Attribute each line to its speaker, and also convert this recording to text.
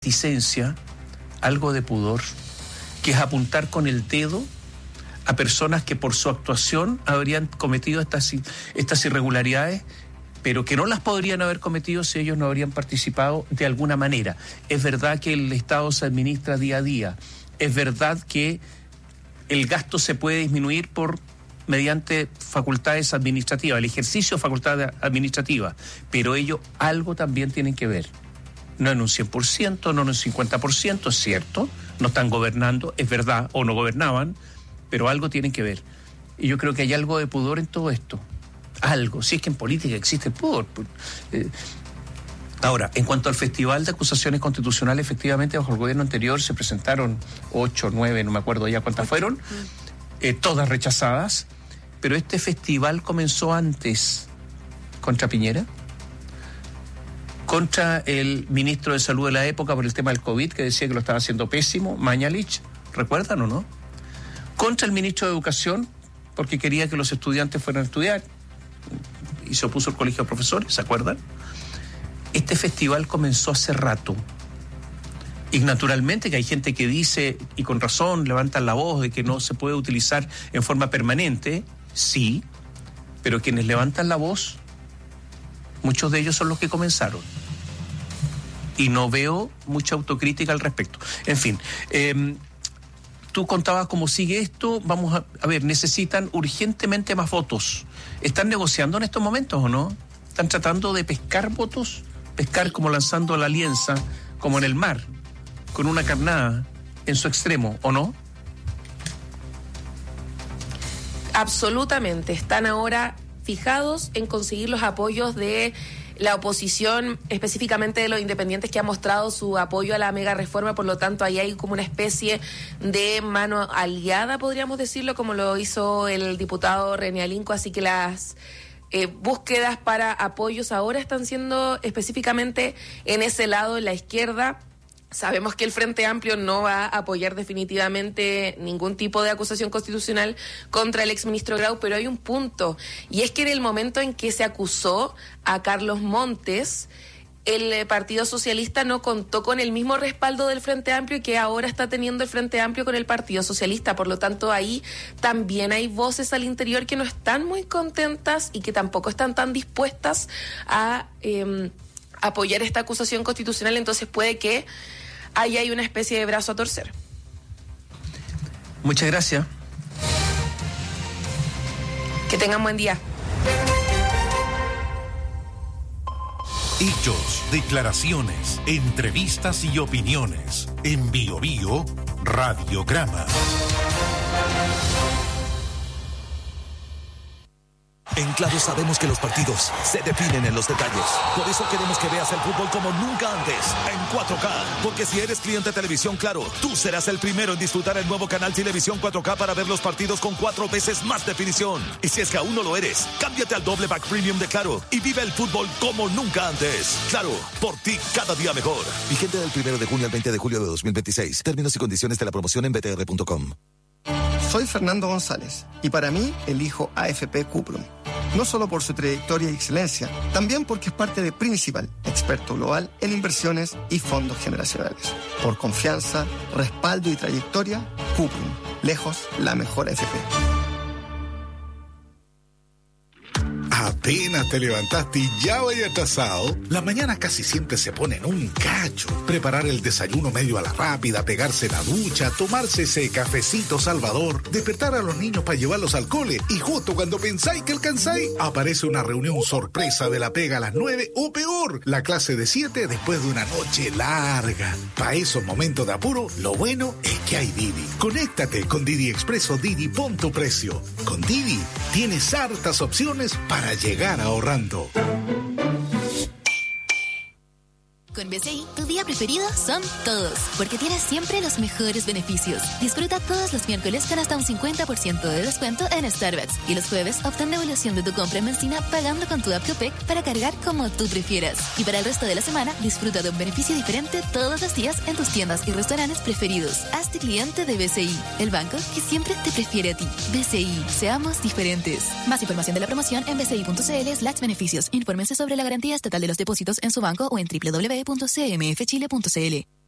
Speaker 1: reticencia, algo de pudor, que es apuntar con el dedo a personas que por su actuación habrían cometido estas irregularidades, pero que no las podrían haber cometido si ellos no habrían participado de alguna manera. Es verdad que el Estado se administra día a día, es verdad que el gasto se puede disminuir mediante facultades administrativas, el ejercicio de facultades administrativas, pero ellos algo también tienen que ver. No en un 100%, no en un 50%, es cierto, no están gobernando, es verdad, o no gobernaban, pero algo tienen que ver. Y yo creo que hay algo de pudor en todo esto. Algo, si es que en política existe el pudor. Ahora, en cuanto al Festival de Acusaciones Constitucionales, efectivamente, bajo el gobierno anterior se presentaron 8, 9, no me acuerdo ya cuántas fueron, todas rechazadas, pero este festival comenzó antes contra Piñera, contra el ministro de Salud de la época por el tema del COVID, que decía que lo estaba haciendo pésimo, Mañalich, ¿recuerdan o no? Contra el ministro de Educación, porque quería que los estudiantes fueran a estudiar, y se opuso el colegio de profesores, ¿se acuerdan? Este festival comenzó hace rato, y naturalmente que hay gente que dice, y con razón levantan la voz, de que no se puede utilizar en forma permanente, sí, pero quienes levantan la voz, muchos de ellos son los que comenzaron. Y no veo mucha autocrítica al respecto. En fin, tú contabas cómo sigue esto. Vamos a ver, necesitan urgentemente más votos. ¿Están negociando en estos momentos o no? ¿Están tratando de pescar votos? Pescar como lanzando la lienza, como en el mar, con una carnada en su extremo, ¿o no?
Speaker 2: Absolutamente. Están ahora fijados en conseguir los apoyos de la oposición, específicamente de los independientes, que ha mostrado su apoyo a la mega reforma. Por lo tanto, ahí hay como una especie de mano aliada, podríamos decirlo, como lo hizo el diputado René Alinco. Así que las búsquedas para apoyos ahora están siendo específicamente en ese lado, en la izquierda. Sabemos que el Frente Amplio no va a apoyar definitivamente ningún tipo de acusación constitucional contra el exministro Grau, pero hay un punto, y es que en el momento en que se acusó a Carlos Montes, el Partido Socialista no contó con el mismo respaldo del Frente Amplio que ahora está teniendo el Frente Amplio con el Partido Socialista. Por lo tanto, ahí también hay voces al interior que no están muy contentas y que tampoco están tan dispuestas a apoyar esta acusación constitucional. Entonces puede que ahí hay una especie de brazo a torcer.
Speaker 1: Muchas gracias.
Speaker 2: Que tengan buen día.
Speaker 3: Hechos, declaraciones, entrevistas y opiniones. En Bio Bio, Radiograma.
Speaker 4: En Claro sabemos que los partidos se definen en los detalles. Por eso queremos que veas el fútbol como nunca antes, en 4K. Porque si eres cliente de Televisión Claro, tú serás el primero en disfrutar el nuevo canal Televisión 4K para ver los partidos con 4 veces más definición. Y si es que aún no lo eres, cámbiate al doble back premium de Claro y vive el fútbol como nunca antes. Claro, por ti cada día mejor. Vigente del 1 de junio al 20 de julio de 2026. Términos y condiciones de la promoción en btr.com.
Speaker 5: Soy Fernando González y para mí elijo AFP Cuprum. No solo por su trayectoria y excelencia, también porque es parte de Principal, experto global en inversiones y fondos generacionales. Por confianza, respaldo y trayectoria, Cuprum, lejos la mejor AFP.
Speaker 6: Apenas te levantaste y ya vaya atrasado. La mañana casi siempre se pone en un cacho. Preparar el desayuno medio a la rápida, pegarse la ducha, tomarse ese cafecito salvador, despertar a los niños para llevarlos al cole y justo cuando pensáis que alcanzáis, aparece una reunión sorpresa de la pega a las 9 o peor, la clase de 7 después de una noche larga. Para esos momentos de apuro, lo bueno es que hay Didi. Conéctate con Didi Express o Didi Pon tu Precio. Con Didi tienes hartas opciones para llegar ahorrando.
Speaker 7: Con BCI, tu día preferido son todos, porque tienes siempre los mejores beneficios. Disfruta todos los miércoles con hasta un 50% de descuento en Starbucks y los jueves obtén devolución de tu compra en benzina pagando con tu app Copec para cargar como tú prefieras. Y para el resto de la semana, disfruta de un beneficio diferente todos los días en tus tiendas y restaurantes preferidos. Hazte cliente de BCI, el banco que siempre te prefiere a ti. BCI, seamos diferentes. Más información de la promoción en bci.cl/beneficios. Infórmense sobre la garantía estatal de los depósitos en su banco o en www.cmfchile.cl.